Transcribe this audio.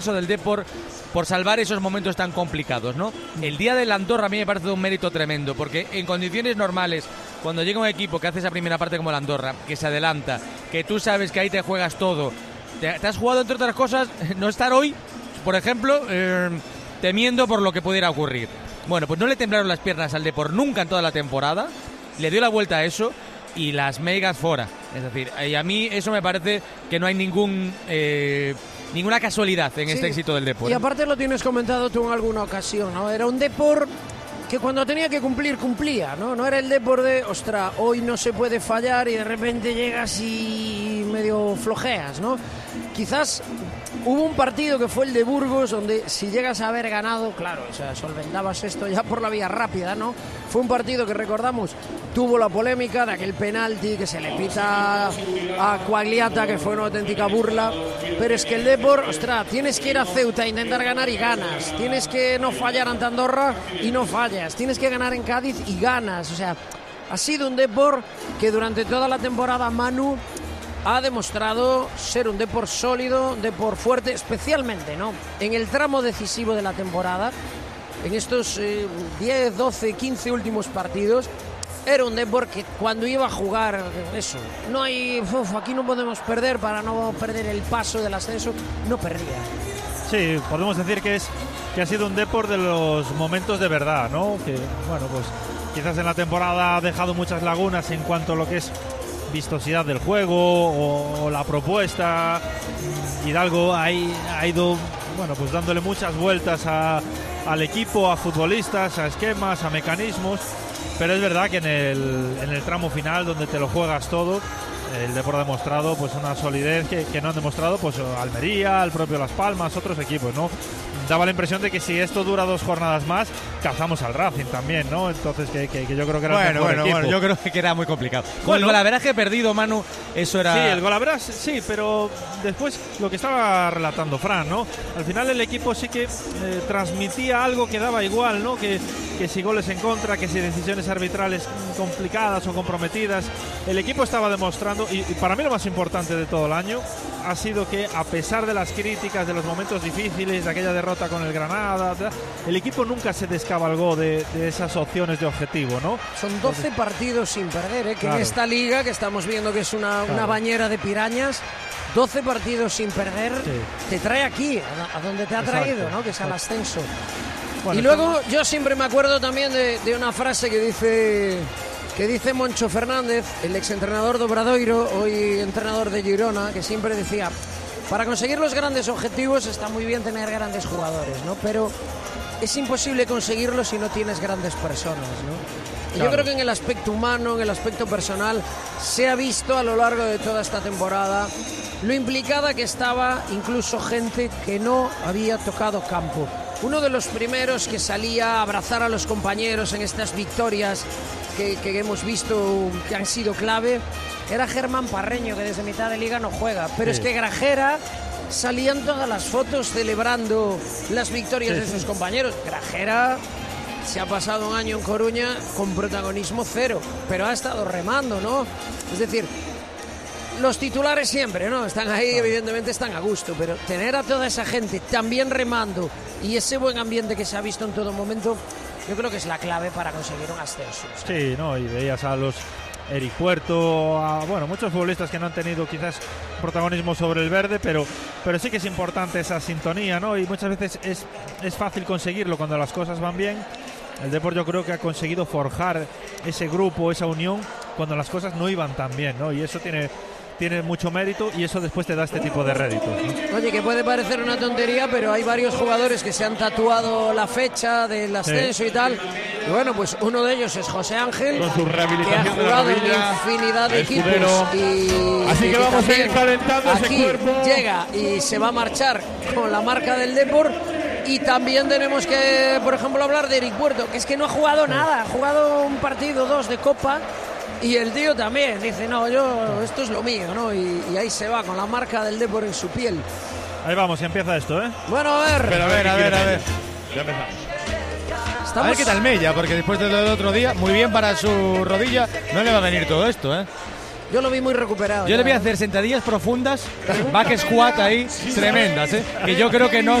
del Depor por salvar esos momentos tan complicados, ¿no? El día del Andorra a mí me parece un mérito tremendo, porque en condiciones normales, cuando llega un equipo que hace esa primera parte como el Andorra, que se adelanta, que tú sabes que ahí te juegas todo, te has jugado, entre otras cosas, no estar hoy, por ejemplo, temiendo por lo que pudiera ocurrir. Bueno, pues no le temblaron las piernas al Depor nunca en toda la temporada, le dio la vuelta a eso y las megas fuera. Es decir, y a mí eso me parece que no hay ninguna casualidad en este éxito del Depor. Y aparte lo tienes comentado tú en alguna ocasión, ¿no? Era un Depor que cuando tenía que cumplir, cumplía, ¿no? No era el Depor de, ostras, hoy no se puede fallar y de repente llegas y medio flojeas, ¿no? Quizás hubo un partido que fue el de Burgos, donde si llegas a haber ganado, claro, o sea, solventabas esto ya por la vía rápida, ¿no? Fue un partido que recordamos, tuvo la polémica de aquel penalti que se le pita a Quagliata, que fue una auténtica burla, pero es que el Depor, ostras, tienes que ir a Ceuta a intentar ganar y ganas, tienes que no fallar ante Andorra y no fallas, tienes que ganar en Cádiz y ganas, o sea, ha sido un Depor que durante toda la temporada, Manu, ha demostrado ser un Depor sólido, un Depor fuerte, especialmente, ¿no?, en el tramo decisivo de la temporada, en estos 10, 12, 15 últimos partidos. Era un Depor que cuando iba a jugar, eso, no hay, aquí no podemos perder para no perder el paso del ascenso, no perdía. Sí, podemos decir que ha sido un Depor de los momentos de verdad, ¿no? Que, bueno, pues quizás en la temporada ha dejado muchas lagunas en cuanto a lo que es vistosidad del juego o la propuesta. Hidalgo ha ido, bueno, pues dándole muchas vueltas al equipo, a futbolistas, a esquemas, a mecanismos, pero es verdad que en el tramo final, donde te lo juegas todo, el Depor ha demostrado pues una solidez que no han demostrado pues Almería, el propio Las Palmas, otros equipos, ¿no? Daba la impresión de que si esto dura 2 jornadas más, cazamos al Racing también, ¿no? Entonces que yo creo que era el mejor equipo. Bueno, yo creo que era muy complicado. Con el golaveraje perdido, Manu, eso era... Sí, el golaveraje, sí, pero después lo que estaba relatando Fran, ¿no? Al final el equipo sí que transmitía algo que daba igual, ¿no? Que si goles en contra, que si decisiones arbitrales complicadas o comprometidas, el equipo estaba demostrando, y para mí lo más importante de todo el año ha sido que, a pesar de las críticas, de los momentos difíciles, de aquella derrota con el Granada, el equipo nunca se descabalgó de esas opciones de objetivo, ¿no? Son 12 partidos sin perder, que claro, en esta liga, que estamos viendo que es una bañera de pirañas, 12 partidos sin perder, sí, te trae aquí, a donde te ha traído, ¿no? Que es al ascenso. Bueno, y luego yo siempre me acuerdo también de una frase que dice Moncho Fernández, el exentrenador de Obradoiro, hoy entrenador de Girona, que siempre decía: para conseguir los grandes objetivos está muy bien tener grandes jugadores, ¿no? Pero es imposible conseguirlo si no tienes grandes personas, ¿no? Y claro, yo creo que en el aspecto humano, en el aspecto personal, se ha visto a lo largo de toda esta temporada lo implicada que estaba incluso gente que no había tocado campo. Uno de los primeros que salía a abrazar a los compañeros en estas victorias que hemos visto que han sido clave era Germán Parreño, que desde mitad de liga no juega. Pero sí, es que Grajera salían todas las fotos celebrando las victorias de sus compañeros. Grajera se ha pasado un año en Coruña con protagonismo cero, pero ha estado remando, ¿no? Es decir, los titulares siempre, ¿no? Están ahí, evidentemente están a gusto, pero tener a toda esa gente también remando y ese buen ambiente que se ha visto en todo momento, yo creo que es la clave para conseguir un ascenso. Sí, ¿no? Y veías a los Eric Puerto, bueno, muchos futbolistas que no han tenido quizás protagonismo sobre el verde, pero sí que es importante esa sintonía, ¿no? Y muchas veces es fácil conseguirlo cuando las cosas van bien. El Depor yo creo que ha conseguido forjar ese grupo, esa unión, cuando las cosas no iban tan bien, ¿no? Y eso tiene mucho mérito y eso después te da este tipo de réditos, ¿no? Oye, que puede parecer una tontería, pero hay varios jugadores que se han tatuado la fecha del ascenso y tal. Y bueno, pues uno de ellos es José Ángel, con su que rehabilitación ha jugado de la rodilla, en infinidad de equipos. Así que vamos a ir calentando ese cuerpo. Llega y se va a marchar con la marca del Depor. Y también tenemos que, por ejemplo, hablar de Eric Puerto, que es que no ha jugado nada, ha jugado un partido, 2 de Copa. Y el tío también dice, no, esto es lo mío, ¿no? Y ahí se va con la marca del Depor en su piel. Ahí vamos, ya empieza esto, ¿eh? Bueno, a ver. Pero a ver. Ya empezamos. A ver qué tal Mella, porque después del otro día, muy bien para su rodilla, no le va a venir todo esto, ¿eh? Yo lo vi muy recuperado. Yo le voy a hacer sentadillas profundas, back squat ahí, tremendas, que yo creo que no